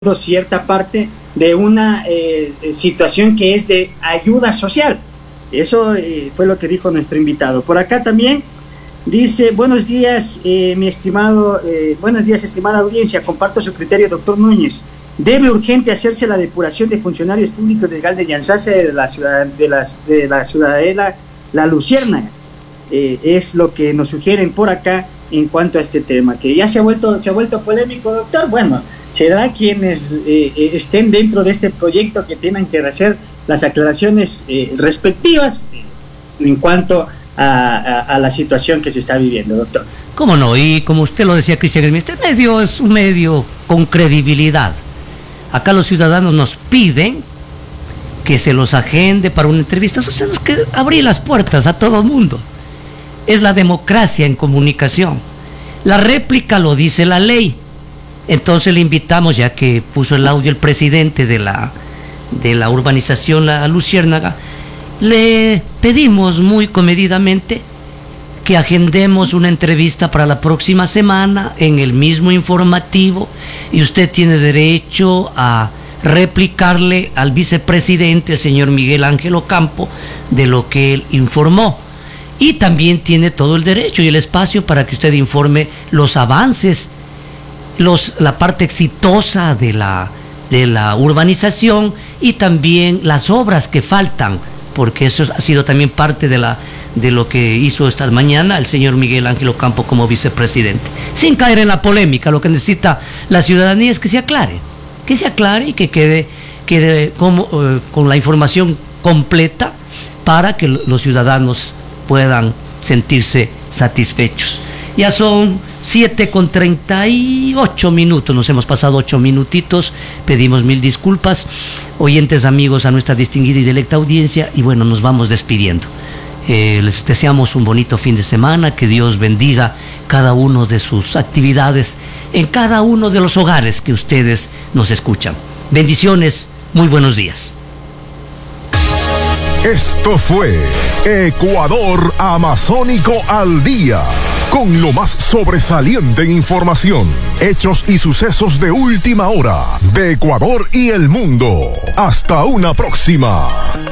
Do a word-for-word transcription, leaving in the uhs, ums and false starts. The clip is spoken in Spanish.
cierta parte de una eh, situación que es de ayuda social. Eso eh, fue lo que dijo nuestro invitado. Por acá también dice: buenos días, eh, mi estimado, eh, buenos días, estimada audiencia, comparto su criterio, doctor Núñez. Debe urgente hacerse la depuración de funcionarios públicos de Galde Yanzase de la ciudad, de las, de la ciudadela La Luciérnaga. Eh, es lo que nos sugieren por acá en cuanto a este tema, que ya se ha vuelto, se ha vuelto polémico, doctor. Bueno, será quienes eh, estén dentro de este proyecto que tengan que hacer las aclaraciones eh, respectivas en cuanto a, a, a la situación que se está viviendo, doctor. ¿Cómo no? Y como usted lo decía, Cristian, este medio es un medio con credibilidad. Acá los ciudadanos nos piden que se los agende para una entrevista. O sea, tenemos que abrir las puertas a todo el mundo. Es la democracia en comunicación. La réplica lo dice la ley. Entonces le invitamos, ya que puso el audio el presidente de la, de la urbanización La Luciérnaga, le pedimos muy comedidamente que agendemos una entrevista para la próxima semana en el mismo informativo, y usted tiene derecho a replicarle al vicepresidente, el señor Miguel Ángel Ocampo, de lo que él informó. Y también tiene todo el derecho y el espacio para que usted informe los avances, Los, la parte exitosa de la, de la urbanización y también las obras que faltan, porque eso ha sido también parte de, la, de lo que hizo esta mañana el señor Miguel Ángel Ocampo como vicepresidente. Sin caer en la polémica, lo que necesita la ciudadanía es que se aclare, que se aclare y que quede, quede como, eh, con la información completa para que los ciudadanos puedan sentirse satisfechos. Ya son siete con treinta y ocho minutos, nos hemos pasado ocho minutitos, pedimos mil disculpas, oyentes amigos, a nuestra distinguida y delecta audiencia, y bueno, nos vamos despidiendo. Eh, les deseamos un bonito fin de semana, que Dios bendiga cada uno de sus actividades en cada uno de los hogares que ustedes nos escuchan. Bendiciones, muy buenos días. Esto fue Ecuador Amazónico al Día, con lo más sobresaliente en información, hechos y sucesos de última hora de Ecuador y el mundo. Hasta una próxima.